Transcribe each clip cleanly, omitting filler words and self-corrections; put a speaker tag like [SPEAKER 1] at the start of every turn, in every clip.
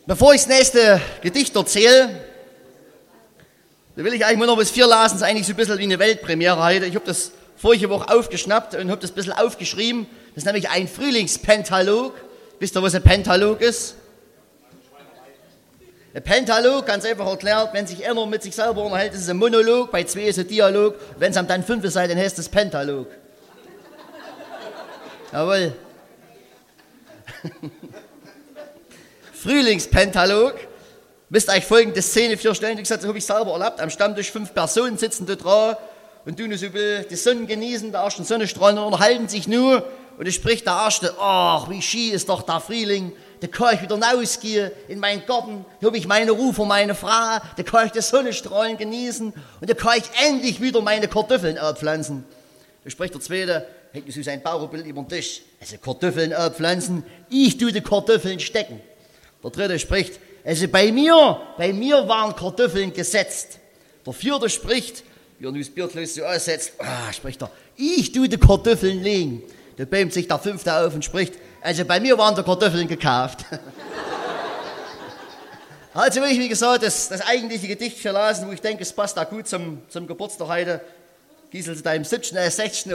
[SPEAKER 1] Bevor ich das nächste Gedicht erzähle, da will ich eigentlich nur noch was vorlesen. Das ist eigentlich so ein bisschen wie eine Weltpremiere heute. Ich habe das vorige Woche aufgeschnappt und habe das ein bisschen aufgeschrieben. Das ist nämlich ein Frühlingspentalog. Wisst ihr, was ein Pentalog ist? Ein Pentalog, ganz einfach erklärt, wenn sich einer mit sich selber unterhält, ist es ein Monolog, bei zwei ist es ein Dialog. Wenn es dann 5 seid, dann heißt es Pentalog. Jawohl. Frühlingspentalog. Müsst euch folgende Szene vorstellen, wie gesagt, das habe ich selber erlebt. Am Stammtisch 5 Personen sitzen da dran und tun so die Sonne genießen, der ersten Sonnenstrahlen und unterhalten sich nur. Und es spricht der Erste, ach, wie schön ist doch der Frühling. Da kann ich wieder rausgehen in meinen Garten, da habe ich meine Ruhe für meine Frau, da kann ich die Sonnenstrahlen genießen und da kann ich endlich wieder meine Kartoffeln abpflanzen. Da spricht der Zweite, hängt so sein Bauerbild über den Tisch. Also Kartoffeln abpflanzen, ich tue die Kartoffeln stecken. Der Dritte spricht, also bei mir waren Kartoffeln gesetzt. Der Vierte spricht, wie er nun das Bierglas so aussetzt, spricht er, ich tue die Kartoffeln legen. Da bäumt sich der Fünfte auf und spricht, also bei mir waren die Kartoffeln gekauft. Also will ich, wie gesagt, das eigentliche Gedicht verlassen, wo ich denke, es passt auch gut zum Geburtstag heute. Giesel zu deinem 16.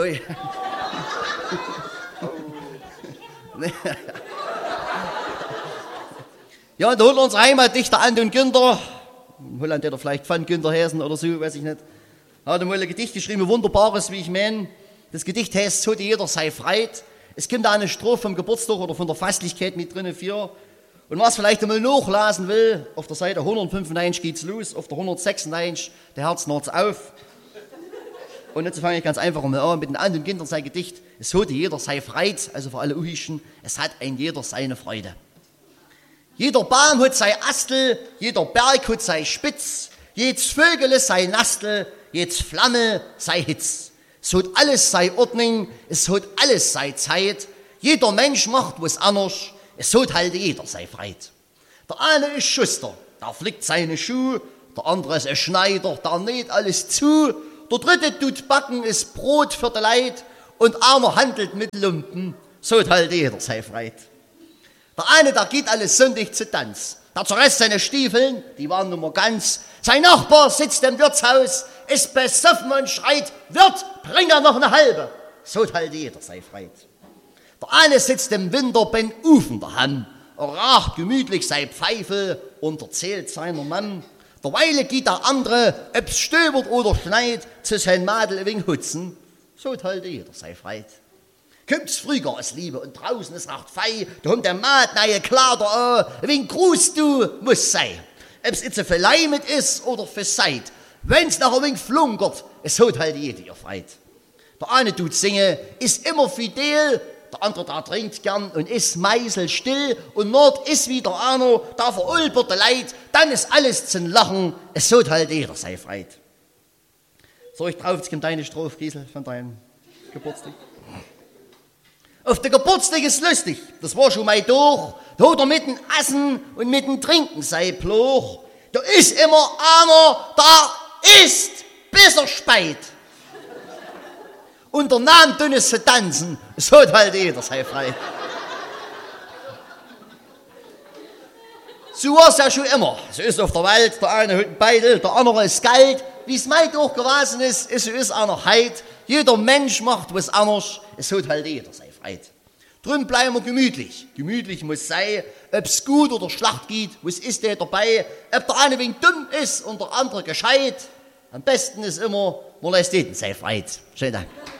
[SPEAKER 1] Ja, und da holt unser Heimatdichter Anton Günther, in Holland hat er vielleicht von Günther Hessen oder so, weiß ich nicht, hat mal ein Gedicht geschrieben, ein wunderbares, wie ich meine. Das Gedicht heißt, so die jeder sei freit. Es kommt da eine Strophe vom Geburtstag oder von der Festlichkeit mit drin für. Und was vielleicht einmal nachlesen will, auf der Seite 195 geht's los, auf der 196, der Herz naht's auf. Und jetzt fange ich ganz einfach mal an mit den anderen Kindern sein Gedicht. Es hat jeder sei freit, also für alle Uhischen, es hat ein jeder seine Freude. Jeder Baum hat sei Astel, jeder Berg hat sei Spitz, jedes Vögel sei Nastel, jedes Flamme sei Hitz. Es hat alles sei Ordnung, es hat alles sei Zeit. Jeder Mensch macht was anders, es hat halt jeder sei freit. Der eine ist Schuster, der flickt seine Schuhe, der andere ist ein Schneider, der näht alles zu. Der dritte tut backen, ist Brot für die Leid und einer handelt mit Lumpen, so hat halt jeder sei freit. Der eine, der geht alles sündig zu Tanz, der zerreißt seine Stiefeln, die waren nun mal ganz. Sein Nachbar sitzt im Wirtshaus, ist besoffen und schreit, Wirt, bring er noch eine halbe. So halt jeder sei freit. Der eine sitzt im Winter beim Ufen daheim, er raucht gemütlich sei Pfeife und erzählt seiner Mann. Derweile geht der andere, ob's stöbert oder schneit, zu sein Madel ein wenig hutzen. So halt jeder sei freit. Kommt's früher als Liebe und draußen ist recht fei, da kommt der Maat neue Kleider an, ein wenig Gruß du muss sein. Ob's jetzt für Leimet ist oder für Seid, wenn's noch ein wenig flunkert, es hat halt jeder ihr Freit. Der eine tut singen, ist immer fidel, der andere da trinkt gern und ist meiselstill und Nord ist wieder einer, da verulbert der Leid, dann ist alles zum Lachen, es hat halt jeder sei freit. So, ich drauf, jetzt kommt deine Strophe, Giesel, von deinem Geburtstag. Auf der Geburtstag ist lustig, das war schon mal durch. Da hat er mit dem Essen und mit dem Trinken sei Pluch. Da ist immer einer, da ist bis er speit. Und der Name dünnes zu tanzen, es hat halt jeder sei frei. So war es ja schon immer. So ist auf der Welt, der eine hat einen Beitel, der andere ist Geld. Wie es mal auch gewesen ist, so ist einer heit. Jeder Mensch macht was anderes, es hat halt jeder sei frei. Drum bleiben wir gemütlich. Gemütlich muss sein, ob es gut oder schlecht geht, was ist der dabei, ob der eine wenig dumm ist und der andere gescheit. Am besten ist immer, man lässt jeden sei frei. Schönen Dank.